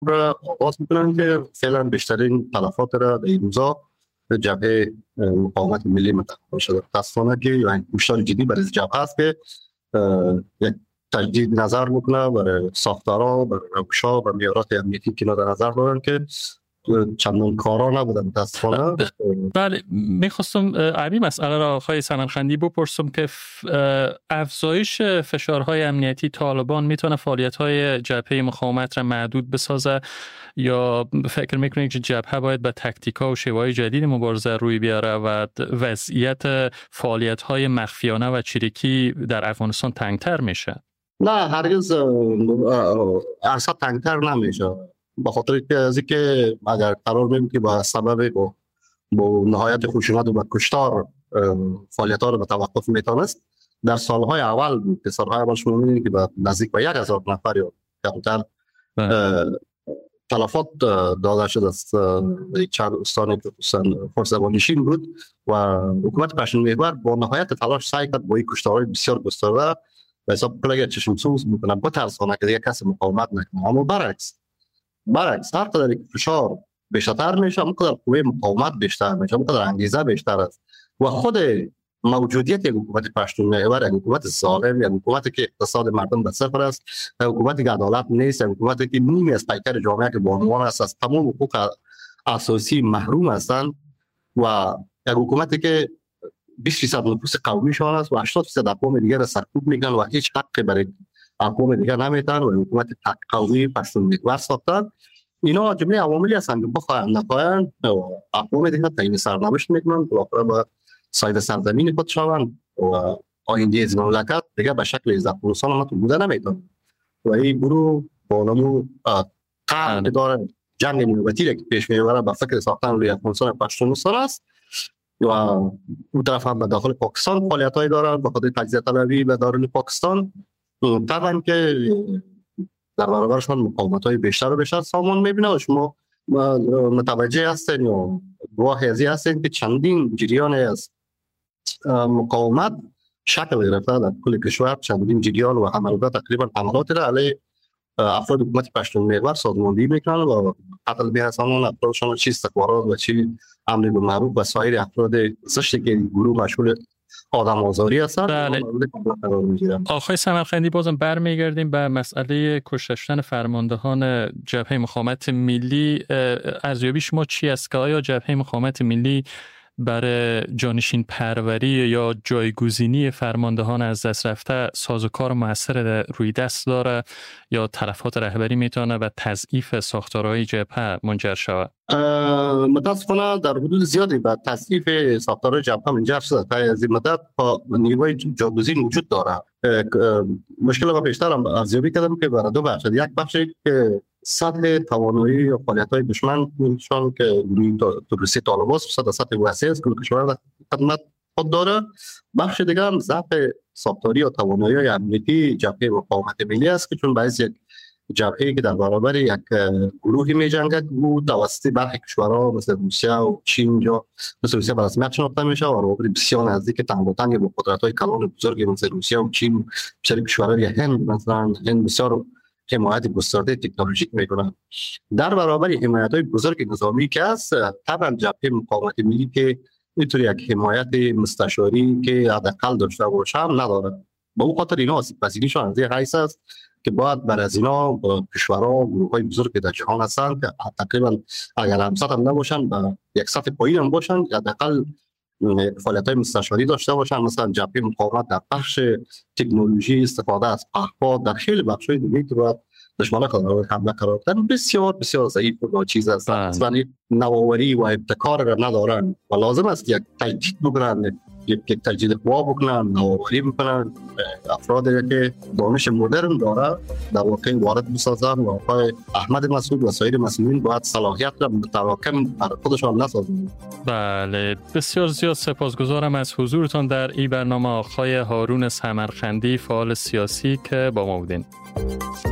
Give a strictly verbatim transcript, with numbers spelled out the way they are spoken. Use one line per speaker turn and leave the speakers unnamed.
را آغاز میکنن که فعلا بیشترین تلفات را در این روزا جبهه مقاومت ملی متحد شده. متاسفانه که یعنی مشکل جدی برای جبهه است که یک تجدید نظر میکنه برای ساختارها، برای روش‌ها و معیارات امنیتی که در نظر دارن که چندان کارا نبودن متاسفانه.
بله، میخواستم عربی مسئله را آقای سمرقندی بپرسم که افزایش فشارهای امنیتی طالبان میتونه فعالیت‌های جبهه مقاومت را محدود بسازه یا فکر میکنید که جبهه باید به تاکتیک‌ها و شیوه‌های جدید مبارزه روی بیاره و وضعیت فعالیت‌های مخفیانه و چریکی در افغانستان تنگتر میشه؟
نه، هرگز اصلا تنگتر نمیشه، به خاطر که از اینکه اگر قرار بیم که با سبب با, با نهایت خشونت و کشتار فعالیت‌ها رو به توقف میتونست، در سالهای اول بود که سالهای اول شما می‌بینید که به نزدیک به یک هزار نفر یا کمتر تلفات داده شده است. چند استانی که فارس زبانشین بود و حکومت پشتونخوا با نهایت تلاش سعی کرد با این کشتارهای بسیار گسترده به حساب کلگه چشم سوز میکنه بترسانه که دیگه کسی مقاومت نکنه. اما برعکس برعکس هر قدر فشار بیشتر میشه، اون قدر قوه مقاومت بیشتر میشه، اون قدر انگیزه بیشتر است و خود موجودیت یک حکومت پشتونخوا، یک حکومت ظالم، یک حکومتی که اقتصاد مردم به صفر است، یک حکومتی که عدالت نیست، یک حکومتی که نیمی از پیکر جامعه که بانوان است از تمام حقوق اساسی محروم هستند و یک حکومتی که بیست درصد نفوس قومیشان است و هشتاد درصد اقوام دیگر را سرکوب میکنن و هیچ حقی برای اقوام دیگر نمیتن و حکومت قومی پشتونخوا ساختن. اینا جمله عواملی هستند که بخواهند نخواهند اقوام دیگر تعیین سرنوشت میکنن و با صاحب سرزمین خود شوند و آینده از مملکت دیگر به شکل افغانستان هم بوده نمیتونه و این گروه با نمو قرن داره جنگ نوبتی که پیش میبره به فکر ساختن روی افغانستان پشتونستان است و اون طرف هم به داخل پاکستان فعالیت‌هایی دارن به خاطر تجزیه طلبی به داخل پاکستان. طبعا که در برابرشان مقاومت‌های بیشتر و بیشتر سامان می‌بینه و شما متوجه هستین یا گواه ازی هستین که چندین جریان از مقاومت شکل گرفته در کل کشور، چندین جریان و عملیات تقریبا حملات را علیه افراد حکومت پشتونخوا سازماندهی میکنن و قتل بی‌حسابان افرادشان چی استخبارات و چی امر بالمعروف و سایر افراد زشتی که گروه مشغول آدم آزاری هستند.
بله. آقای سمرقندی بازم برمیگردیم به مسئله کشتن فرماندهان جبهه مقاومت ملی. ارزیابی شما چی است که آیا جبهه مقاومت ملی برای جانشین پروری یا جایگزینی فرماندهان از دست رفته سازوکار موثر روی دست داره یا تلفات رهبری میتونه و تضعیف ساختارهای جبهه منجر شود؟
متاسفانه در حدود زیادی به تضعیف ساختارهای جبهه منجر شده. تا از این مدت نیروی جایگزین وجود داره. مشکل ما بیشتر هم ارزیابی کردم که برای دو بخش، یک بخشی که سطح توانایی و فعالیت‌های دشمن نشان که روی تروریستی طالبان سطح سطح وسیع است که کشور خدمت خود داره. بخش دیگر هم ضعف ساختاری و توانایی امنیتی جبهه مقاومت ملی است که چون باعث یک جبهه‌ای که در برابر یک گروهی می‌جنگد بود توسط برخی کشورها مثل روسیه و چین یا مثل روسیه به رسمیت شناخته میشه و روابط بسیار نزدیک تنگ و تنگ با قدرت‌های کلان بزرگ مثل روسیه و چین، بسیاری کشورهای هند مثلا هند بسیار حمایت گسترده تکنولوژیک میکنن. در برابر حمایت‌های بزرگ نظامی که است، طبعا جبهه مقاومت ملی که اینطوری یک حمایت مستشاری که حداقل داشته باشه هم نداره. با اون خاطر اینا آسیب پذیریشان از این حیث است که باید بر از اینا کشورها و گروه‌های بزرگ در جهان هستند که تقریبا اگر هم سطح هم نباشن و یک سطح پایین هم باشن حداقل فعالیت‌های مستشاری داشته باشن، مثلا جبهه مقاومت در بخش تکنولوژی استفاده از پهپاد در خیلی بخش‌های دیگه که باید دشمنان قرار حمله قرار دادن بسیار بسیار ضعیف و چیز است. اصلا نوآوری و ابتکار را ندارن و لازم است یک تجدید بکنن، یک تجدید قوا بکنن، نوآوری بکنن، افرادی که دانش مدرن داره در واقع وارد بسازن و آقای احمد مسعود و سایر مسئولین باید صلاحیت را متراکم بر خودشان نسازن.
بله، بسیار زیاد سپاسگزارم از حضورتان در این برنامه آقای هارون سمرقندی، فعال سیاسی که با ما بودین.